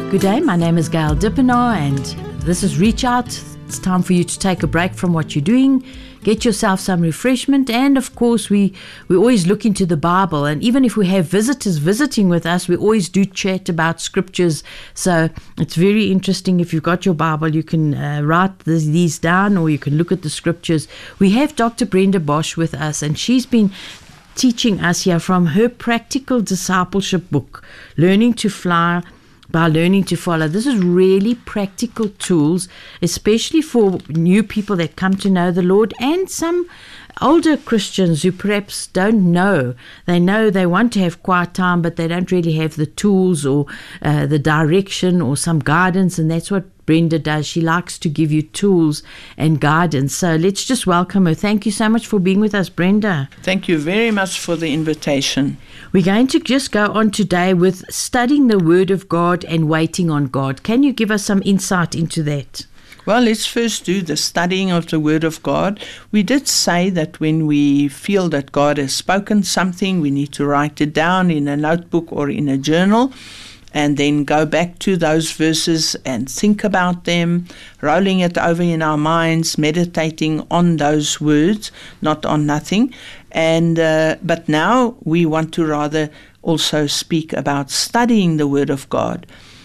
Good day, my name is Gail Dippenaar and this is Reach Out. It's time for you to take a break from what you're doing, get yourself some refreshment, and of course we always look into the Bible, and even if we have visitors visiting with us, we always do chat about scriptures. So it's very interesting. If you've got your Bible, you can write these down, or you can look at the scriptures. We have Dr. Brenda Bosch with us, and she's been teaching us here from her practical discipleship book, Learning to Fly by Learning to Follow. This is really practical tools, especially for new people that come to know the Lord, and some older Christians who perhaps don't know. They know they want to have quiet time, but they don't really have the tools or the direction or some guidance, and that's what Brenda does. She likes to give you tools and guidance. So let's just welcome her. Thank you so much for being with us, Brenda. Thank you very much for the invitation. We're going to just go on today with studying the Word of God and waiting on God. Can you give us some insight into that? Well, let's first do the studying of the Word of God. We did say that when we feel that God has spoken something, we need to write it down in a notebook or in a journal, and then go back to those verses and think about them, rolling it over in our minds, meditating on those words, not on nothing. And but now we want to rather also speak about studying the Word of God.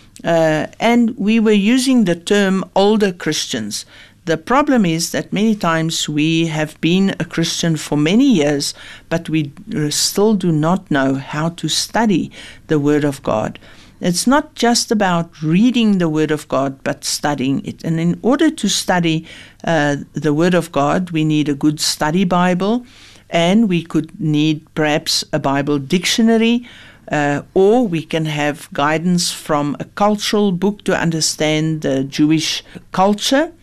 And we were using the term older Christians. The problem is that many times we have been a Christian for many years, but we still do not know how to study the Word of God. It's not just about reading the Word of God, but studying it. And in order to study the Word of God, we need a good study Bible, and we could need perhaps a Bible dictionary, or we can have guidance from a cultural book to understand the Jewish culture,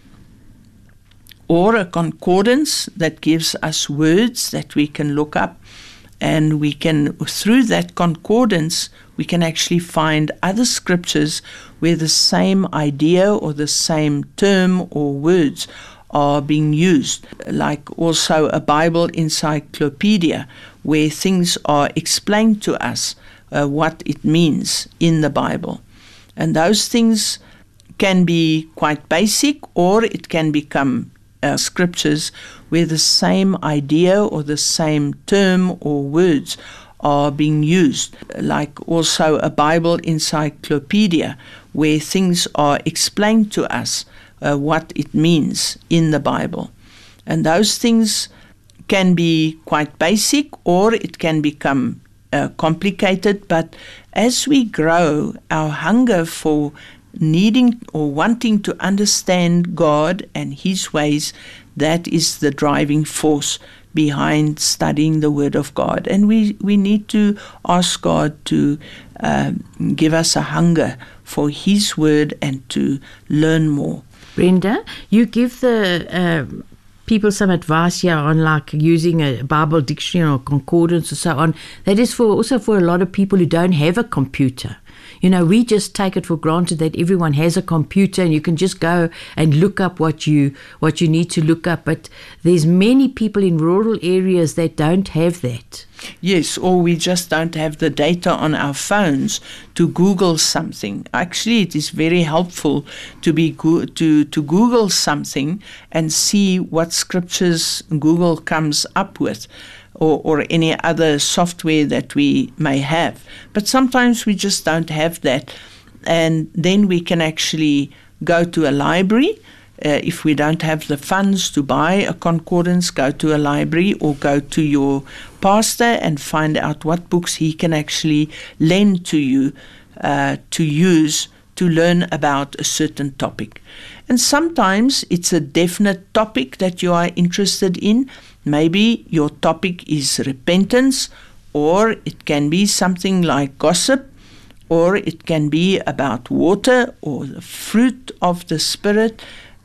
or a concordance that gives us words that we can look up, and we can, through that concordance, we can actually find other scriptures where the same idea or the same term or words are being used, like also a Bible encyclopedia where things are explained to us, what it means in the Bible. And those things can be quite basic, or it can become scriptures where the same idea or the same term or words are being used, like also a Bible encyclopedia where things are explained to us, what it means in the Bible. And those things can be quite basic, or it can become complicated, but as we grow, our hunger for needing or wanting to understand God and His ways, that is the driving force behind studying the Word of God. And we need to ask God to give us a hunger for His Word and to learn more. Brenda, you give the people some advice here on like using a Bible dictionary or concordance or so on. That is also for a lot of people who don't have a computer. You know, we just take it for granted that everyone has a computer and you can just go and look up what you need to look up. But there's many people in rural areas that don't have that. Yes, or we just don't have the data on our phones to Google something. Actually, it is very helpful to Google something and see what scriptures Google comes up with, or any other software that we may have. But sometimes we just don't have that. And then we can actually go to a library. If we don't have the funds to buy a concordance, go to a library or go to your pastor and find out what books he can actually lend to you to use to learn about a certain topic. And sometimes it's a definite topic that you are interested in. Maybe your topic is repentance, or it can be something like gossip, or it can be about water or the fruit of the Spirit,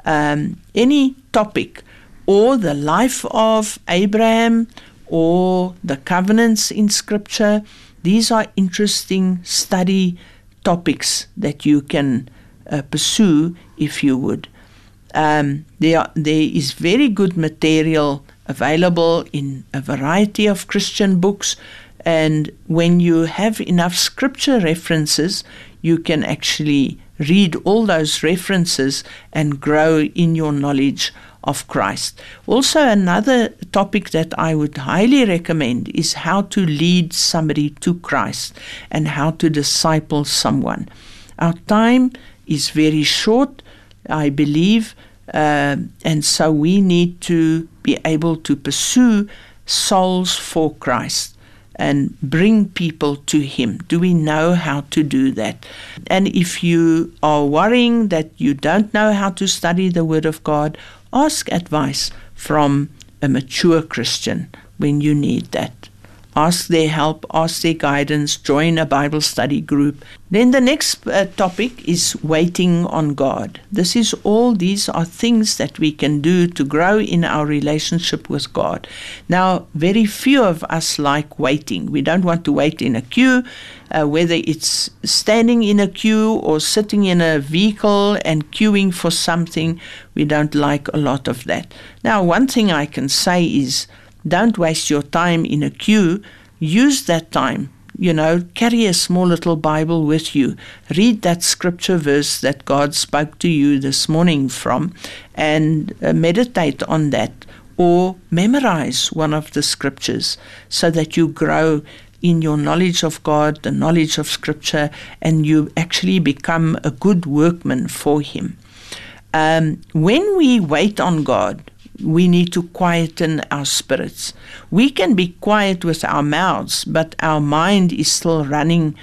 any topic, or the life of Abraham, or the covenants in Scripture. These are interesting study topics that you can pursue if you would. There is very good material available in a variety of Christian books, and when you have enough scripture references, you can actually read all those references and grow in your knowledge of Christ. Also, another topic that I would highly recommend is how to lead somebody to Christ and how to disciple someone. Our time is very short, I believe, and so we need to be able to pursue souls for Christ and bring people to Him. Do we know how to do that? And if you are worrying that you don't know how to study the Word of God, ask advice from a mature Christian when you need that. Ask their help, ask their guidance, join a Bible study group. Then the next topic is waiting on God. These are things that we can do to grow in our relationship with God. Now, very few of us like waiting. We don't want to wait in a queue, whether it's standing in a queue or sitting in a vehicle and queuing for something. We don't like a lot of that. Now, one thing I can say is, don't waste your time in a queue. Use that time. Carry a small little Bible with you. Read that scripture verse that God spoke to you this morning from and meditate on that, or memorize one of the scriptures so that you grow in your knowledge of God, the knowledge of scripture, and you actually become a good workman for Him. When we wait on God, we need to quieten our spirits. We can be quiet with our mouths, but our mind is still running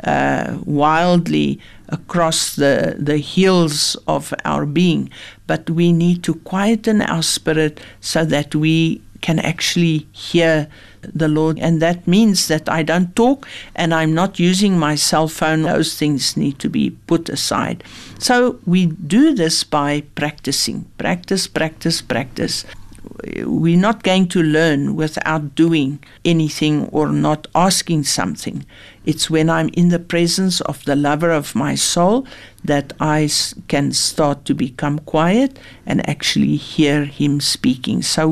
wildly across the hills of our being. But we need to quieten our spirit so that we can actually hear the Lord. And that means that I don't talk and I'm not using my cell phone. Those things need to be put aside. So we do this by practicing. Practice, practice, practice. We're not going to learn without doing anything or not asking something. It's when I'm in the presence of the lover of my soul that I can start to become quiet and actually hear Him speaking. So